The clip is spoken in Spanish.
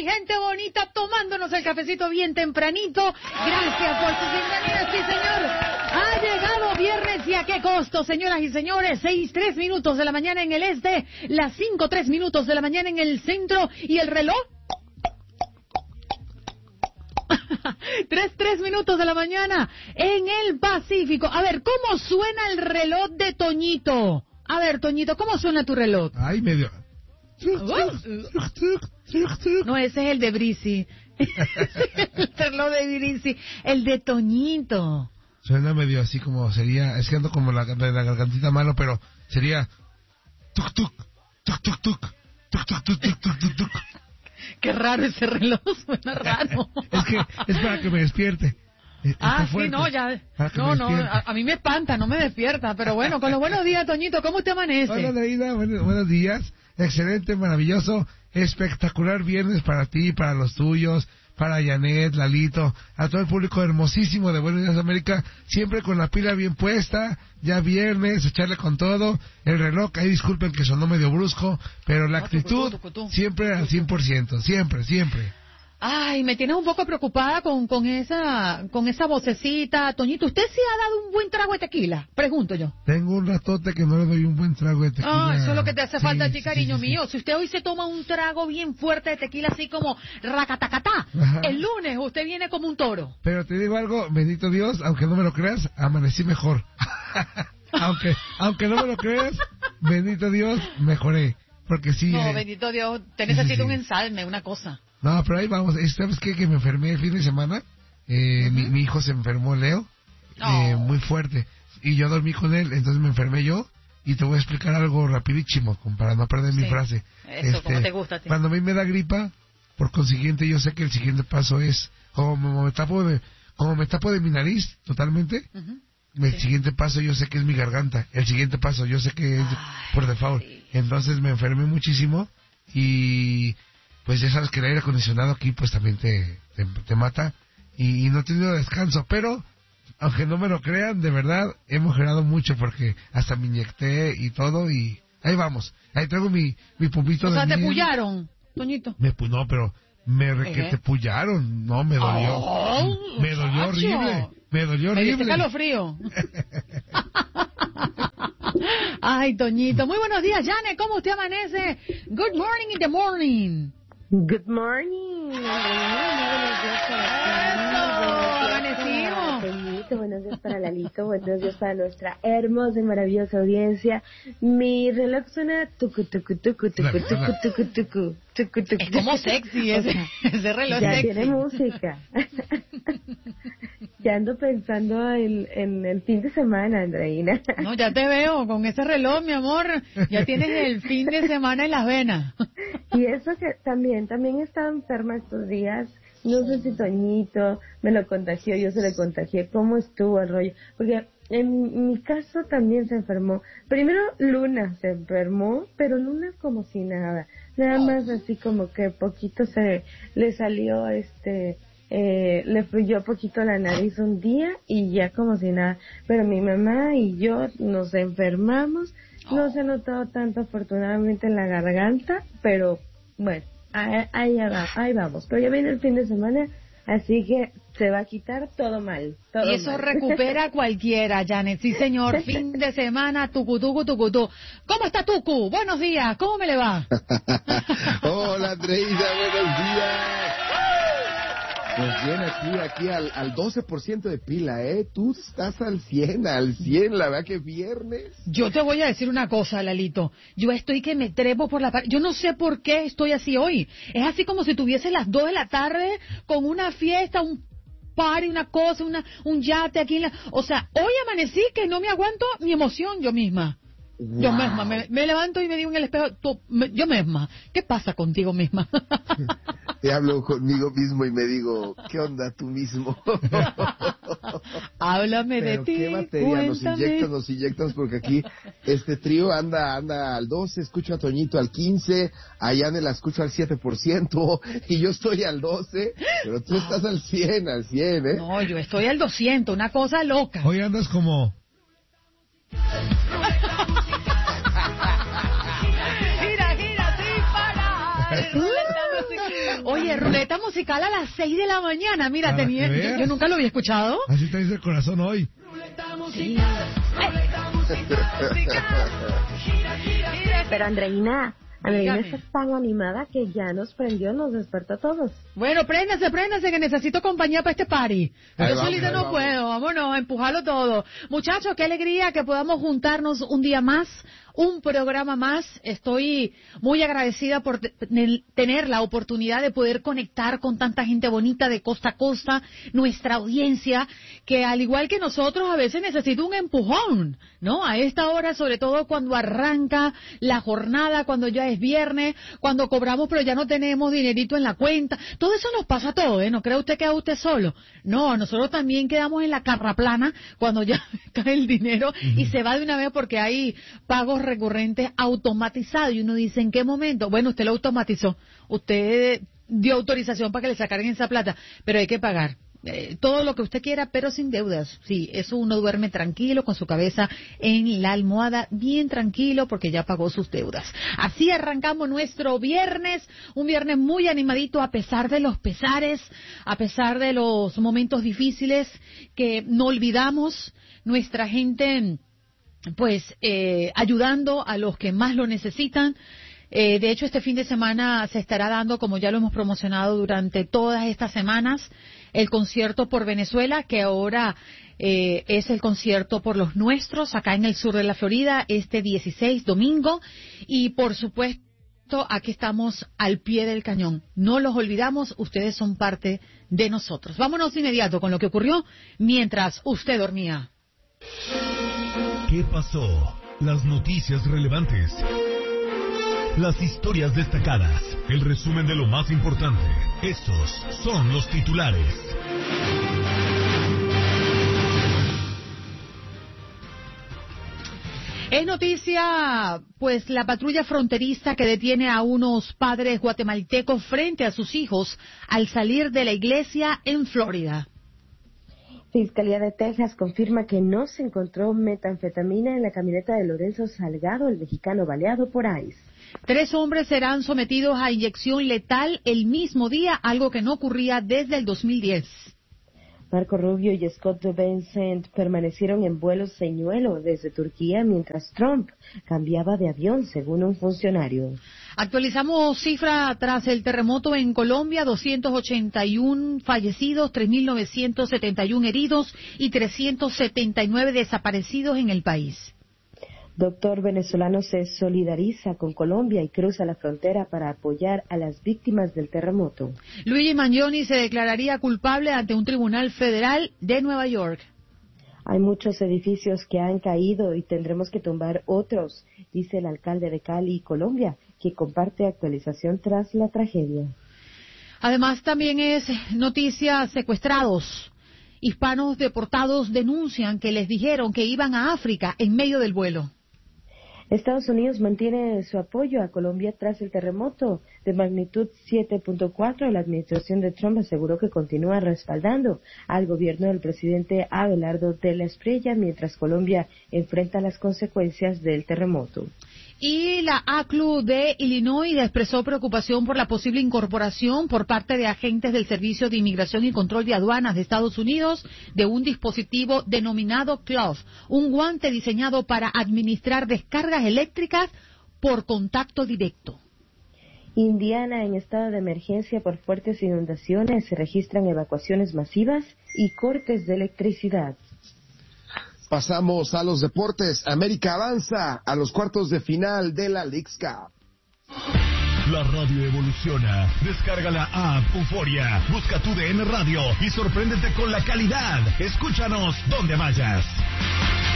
mi gente bonita, tomándonos el cafecito bien tempranito. Gracias por su sintonía, sí, señor. Ha llegado viernes y a qué costo, señoras y señores. 6:03 minutos de la mañana en el este, las 5:03 minutos de la mañana en el centro y el reloj. 3 minutos de la mañana en el Pacífico. A ver, ¿cómo suena el reloj de Toñito? A ver, Toñito, ¿cómo suena tu reloj? Ay, medio... No, ese es el de Brisi. El reloj de Brisi. El de Toñito. Suena medio así como sería... Es que ando como la gargantita malo, pero sería... Tuc, tuc, tuc, tuc, tuc, tuc, tuc, tuc, tuc, tuc, tuc. Qué raro ese reloj, suena raro. Es para que me despierte. Ah, sí, no, ya. No, a mí me espanta, no me despierta. Pero bueno, con los buenos días, Toñito, ¿cómo te amanece? Hola, Leida, buenos días. Excelente, maravilloso, espectacular viernes para ti, para los tuyos, para Janet, Lalito, a todo el público hermosísimo de Buenos Días América, siempre con la pila bien puesta, ya viernes, echarle con todo, el reloj, ahí disculpen que sonó medio brusco, pero la actitud siempre al 100%, siempre. Ay, me tienes un poco preocupada con esa vocecita. Toñito, ¿usted sí ha dado un buen trago de tequila? Pregunto yo. Tengo un ratote que no le doy un buen trago de tequila. Ah, eso es lo que te hace falta a ti, cariño sí. mío. Si usted hoy se toma un trago bien fuerte de tequila, así como racatacatá, el lunes usted viene como un toro. Pero te digo algo, bendito Dios, aunque no me lo creas, amanecí mejor. aunque no me lo creas, bendito Dios, mejoré. Porque sí. No, bendito Dios, te necesito un ensalme, una cosa. No, pero ahí vamos. ¿Sabes qué? Que me enfermé el fin de semana. Mi hijo se enfermó, Leo, muy fuerte. Y yo dormí con él, entonces me enfermé yo. Y te voy a explicar algo rapidísimo, para no perder mi frase. Eso, como te gusta a ti. Cuando a mí me da gripa, por consiguiente, yo sé que el siguiente paso es, como me tapo de mi nariz totalmente, el siguiente paso yo sé que es mi garganta. El siguiente paso yo sé que es por default. Sí. Entonces me enfermé muchísimo y... Pues ya sabes que el aire acondicionado aquí pues también te mata y no he tenido descanso, pero aunque no me lo crean, de verdad he mejorado mucho porque hasta me inyecté y todo y ahí vamos, ahí traigo mi pupito de miel. O sea, ¿te pullaron, Toñito? No, pero te pullaron, no, me dolió, me dolió horrible. Me dio escalofrío. Ay, Toñito, muy buenos días, Janet, ¿cómo usted amanece? Good morning in the morning. Good morning. Buenos días para Lalito, buenos días para nuestra hermosa y maravillosa audiencia. Mi reloj suena tucu tucu tucu tucu tucu tucu tucu tucu tucu. Es como sexy ese reloj ya sexy. Tiene música. Ya ando pensando en el fin de semana, Andreina. No, ya te veo con ese reloj, mi amor. Ya tienes el fin de semana en las venas. Y eso que también he estado enferma estos días. No sé si Toñito me lo contagió, yo se le contagié. ¿Cómo estuvo el rollo? Porque en mi caso también se enfermó. Primero Luna se enfermó, pero Luna como si nada. Nada más así como que poquito le salió le fluyó poquito la nariz un día y ya como si nada. Pero mi mamá y yo nos enfermamos. No se ha notado tanto afortunadamente en la garganta, pero bueno. Ahí vamos, pero ya viene el fin de semana, así que se va a quitar todo mal. Todo y eso mal. recupera cualquiera, Janet. Sí, señor, fin de semana, tucu. ¿Cómo está Tucu? Buenos días, ¿cómo me le va? Hola, Andreina, buenos días. Pues bien, aquí al 12% de pila, Tú estás al 100, la verdad que viernes. Yo te voy a decir una cosa, Lalito. Yo estoy que me trepo por la pared. Yo no sé por qué estoy así hoy. Es así como si tuviese las 2 de la tarde con una fiesta, un party, una cosa, un yate aquí en la... O sea, hoy amanecí que no me aguanto mi emoción yo misma. Wow. Yo misma, me levanto y me digo en el espejo, yo misma, ¿qué pasa contigo misma? Te hablo conmigo mismo y me digo, ¿qué onda tú mismo? Háblame de ti, ¿qué materia nos inyectan? Porque aquí este trío anda al 12, escucho a Toñito al 15, a Yane la escucho al 7%, y yo estoy al 12, pero tú estás al 100, No, yo estoy al 200, una cosa loca. Hoy andas como... Gira, sin parar. Oye, ruleta musical a las 6 de la mañana. Mira, yo nunca lo había escuchado. Así te dice el corazón hoy. Sí. Pero Andreina está tan animada que ya nos prendió, nos despertó a todos. Bueno, préndase, que necesito compañía para este party. Yo solita no puedo, vámonos a empujarlo todo. Muchachos, qué alegría que podamos juntarnos un día más, un programa más. Estoy muy agradecida por tener la oportunidad de poder conectar con tanta gente bonita de costa a costa, nuestra audiencia, que al igual que nosotros a veces necesita un empujón, ¿no? A esta hora, sobre todo cuando arranca la jornada, cuando ya es viernes, cuando cobramos pero ya no tenemos dinerito en la cuenta. Todo eso nos pasa a todos, ¿eh? No cree usted que a usted solo. No, nosotros también quedamos en la carraplana cuando ya cae el dinero y se va de una vez porque hay pagos recurrentes automatizados. Y uno dice, ¿en qué momento? Bueno, usted lo automatizó. Usted dio autorización para que le sacaran esa plata, pero hay que pagar. Todo lo que usted quiera, pero sin deudas. Sí, eso uno duerme tranquilo, con su cabeza en la almohada, bien tranquilo, porque ya pagó sus deudas. Así arrancamos nuestro viernes, un viernes muy animadito, a pesar de los pesares, a pesar de los momentos difíciles que no olvidamos. Nuestra gente, pues, ayudando a los que más lo necesitan. De hecho, este fin de semana se estará dando, como ya lo hemos promocionado durante todas estas semanas, el concierto por Venezuela, que ahora es el concierto por los nuestros, acá en el sur de la Florida, este 16, domingo. Y, por supuesto, aquí estamos al pie del cañón. No los olvidamos, ustedes son parte de nosotros. Vámonos de inmediato con lo que ocurrió mientras usted dormía. ¿Qué pasó? Las noticias relevantes. Las historias destacadas, el resumen de lo más importante. Estos son los titulares. Es noticia, pues, la patrulla fronteriza que detiene a unos padres guatemaltecos frente a sus hijos al salir de la iglesia en Florida. Fiscalía de Texas confirma que no se encontró metanfetamina en la camioneta de Lorenzo Salgado, el mexicano baleado por ICE. 3 hombres serán sometidos a inyección letal el mismo día, algo que no ocurría desde el 2010. Marco Rubio y Scott Bessent permanecieron en vuelo señuelo desde Turquía mientras Trump cambiaba de avión, según un funcionario. Actualizamos cifra tras el terremoto en Colombia: 281 fallecidos, 3.971 heridos y 379 desaparecidos en el país. Doctor venezolano se solidariza con Colombia y cruza la frontera para apoyar a las víctimas del terremoto. Luigi Mangione se declararía culpable ante un tribunal federal de Nueva York. Hay muchos edificios que han caído y tendremos que tumbar otros, dice el alcalde de Cali, Colombia, que comparte actualización tras la tragedia. Además, también es noticia: secuestrados. Hispanos deportados denuncian que les dijeron que iban a África en medio del vuelo. Estados Unidos mantiene su apoyo a Colombia tras el terremoto de magnitud 7.4. La administración de Trump aseguró que continúa respaldando al gobierno del presidente Abelardo de la Espriella mientras Colombia enfrenta las consecuencias del terremoto. Y la ACLU de Illinois expresó preocupación por la posible incorporación por parte de agentes del Servicio de Inmigración y Control de Aduanas de Estados Unidos de un dispositivo denominado Cloth, un guante diseñado para administrar descargas eléctricas por contacto directo. Indiana en estado de emergencia por fuertes inundaciones. Se registran evacuaciones masivas y cortes de electricidad. Pasamos a los deportes. América avanza a los cuartos de final de la Leagues Cup. La radio evoluciona. Descarga la app Euforia. Busca tu DN Radio y sorpréndete con la calidad. Escúchanos donde vayas.